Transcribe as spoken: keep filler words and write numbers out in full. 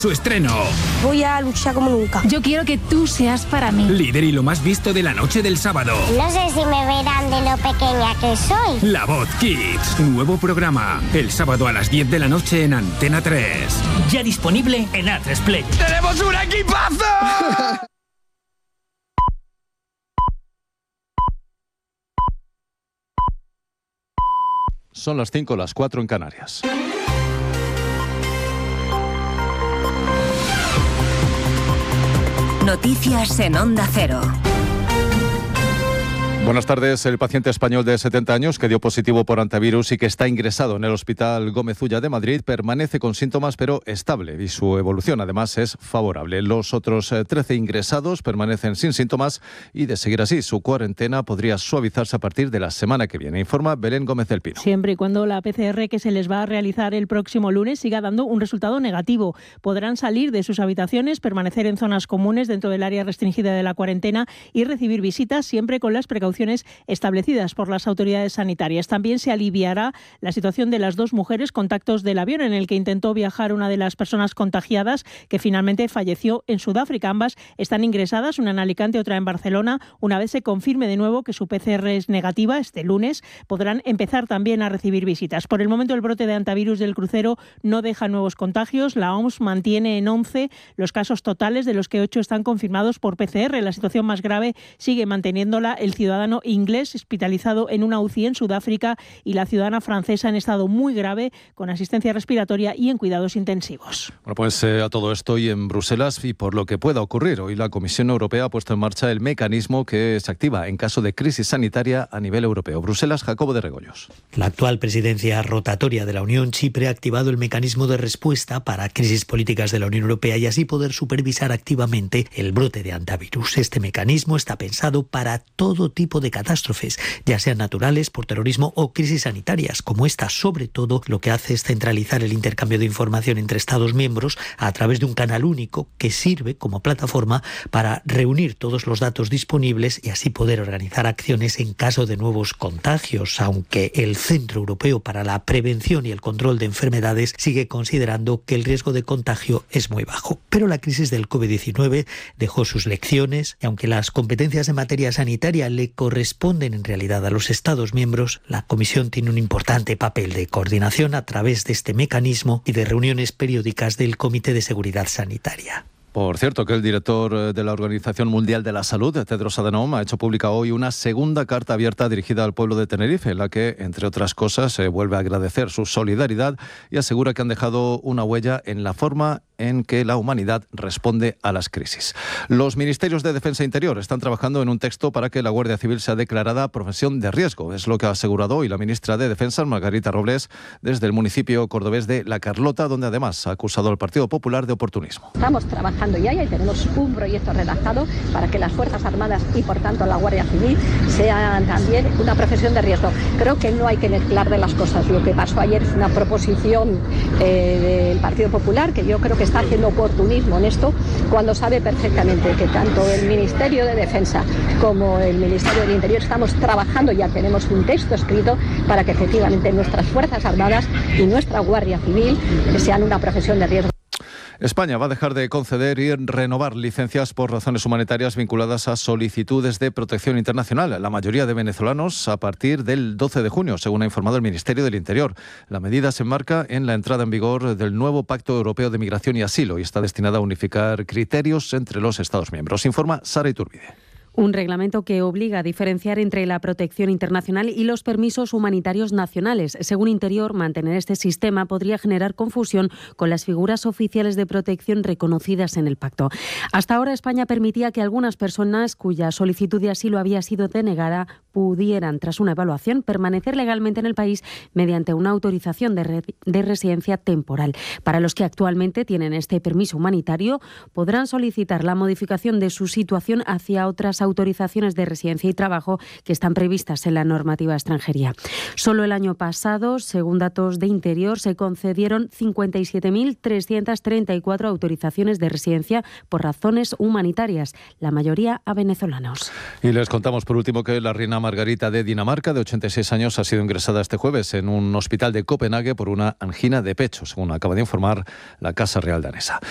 Su estreno. Voy a luchar como nunca. Yo quiero que tú seas para mí. Líder y lo más visto de la noche del sábado. No sé si me verán de lo pequeña que soy. La Voz Kids. Nuevo programa. El sábado a las diez de la noche en Antena tres. Ya disponible en A tres Play. ¡Tenemos un equipazo! Son las cinco, las cuatro en Canarias. Noticias en Onda Cero. Buenas tardes. El paciente español de setenta años que dio positivo por antivirus y que está ingresado en el Hospital Gómez Ulla de Madrid permanece con síntomas pero estable y su evolución además es favorable. Los otros trece ingresados permanecen sin síntomas y de seguir así su cuarentena podría suavizarse a partir de la semana que viene, informa Belén Gómez del Pino. Siempre y cuando la P C R que se les va a realizar el próximo lunes siga dando un resultado negativo. Podrán salir de sus habitaciones, permanecer en zonas comunes dentro del área restringida de la cuarentena y recibir visitas siempre con las precauciones establecidas por las autoridades sanitarias. También se aliviará la situación de las dos mujeres contactos del avión en el que intentó viajar una de las personas contagiadas que finalmente falleció en Sudáfrica. Ambas están ingresadas, una en Alicante, otra en Barcelona. Una vez se confirme de nuevo que su P C R es negativa, este lunes podrán empezar también a recibir visitas. Por el momento el brote de antivirus del crucero no deja nuevos contagios. La O M S mantiene en once los casos totales, de los que ocho están confirmados por P C R. La situación más grave sigue manteniéndola el ciudadano inglés hospitalizado en una U C I en Sudáfrica y la ciudadana francesa en estado muy grave con asistencia respiratoria y en cuidados intensivos. Bueno, pues eh, a todo esto y en Bruselas y por lo que pueda ocurrir, hoy la Comisión Europea ha puesto en marcha el mecanismo que se activa en caso de crisis sanitaria a nivel europeo. Bruselas, Jacobo de Regoyos. La actual presidencia rotatoria de la Unión, Chipre, ha activado el mecanismo de respuesta para crisis políticas de la Unión Europea y así poder supervisar activamente el brote de antivirus. Este mecanismo está pensado para todo tipo de catástrofes, ya sean naturales, por terrorismo o crisis sanitarias, como esta. Sobre todo, lo que hace es centralizar el intercambio de información entre Estados miembros a través de un canal único que sirve como plataforma para reunir todos los datos disponibles y así poder organizar acciones en caso de nuevos contagios, aunque el Centro Europeo para la Prevención y el Control de Enfermedades sigue considerando que el riesgo de contagio es muy bajo. Pero la crisis del covid diecinueve dejó sus lecciones y aunque las competencias en materia sanitaria le corresponden en realidad a los Estados miembros, la Comisión tiene un importante papel de coordinación a través de este mecanismo y de reuniones periódicas del Comité de Seguridad Sanitaria. Por cierto, que el director de la Organización Mundial de la Salud, Tedros Adhanom, ha hecho pública hoy una segunda carta abierta dirigida al pueblo de Tenerife, en la que, entre otras cosas, se vuelve a agradecer su solidaridad y asegura que han dejado una huella en la forma en que la humanidad responde a las crisis. Los ministerios de Defensa e Interior están trabajando en un texto para que la Guardia Civil sea declarada profesión de riesgo. Es lo que ha asegurado hoy la ministra de Defensa, Margarita Robles, desde el municipio cordobés de La Carlota, donde además ha acusado al Partido Popular de oportunismo. Estamos trabajando ya y tenemos un proyecto redactado para que las Fuerzas Armadas y, por tanto, la Guardia Civil sean también una profesión de riesgo. Creo que no hay que mezclar de las cosas. Lo que pasó ayer es una proposición eh, del Partido Popular, que yo creo que está haciendo oportunismo en esto, cuando sabe perfectamente que tanto el Ministerio de Defensa como el Ministerio del Interior estamos trabajando, ya tenemos un texto escrito para que efectivamente nuestras Fuerzas Armadas y nuestra Guardia Civil sean una profesión de riesgo. España va a dejar de conceder y renovar licencias por razones humanitarias vinculadas a solicitudes de protección internacional. La mayoría de venezolanos a partir del doce de junio, según ha informado el Ministerio del Interior. La medida se enmarca en la entrada en vigor del nuevo Pacto Europeo de Migración y Asilo y está destinada a unificar criterios entre los Estados miembros. Informa Sara Iturbide. Un reglamento que obliga a diferenciar entre la protección internacional y los permisos humanitarios nacionales. Según Interior, mantener este sistema podría generar confusión con las figuras oficiales de protección reconocidas en el pacto. Hasta ahora, España permitía que algunas personas cuya solicitud de asilo había sido denegada pudieran, tras una evaluación, permanecer legalmente en el país mediante una autorización de, re- de residencia temporal. Para los que actualmente tienen este permiso humanitario, podrán solicitar la modificación de su situación hacia otras autorizaciones de residencia y trabajo que están previstas en la normativa extranjería. Solo el año pasado, según datos de Interior, se concedieron cincuenta y siete mil trescientas treinta y cuatro autorizaciones de residencia por razones humanitarias, la mayoría a venezolanos. Y les contamos por último que la reina Margarita de Dinamarca, de ochenta y seis años, ha sido ingresada este jueves en un hospital de Copenhague por una angina de pecho, según acaba de informar la Casa Real danesa.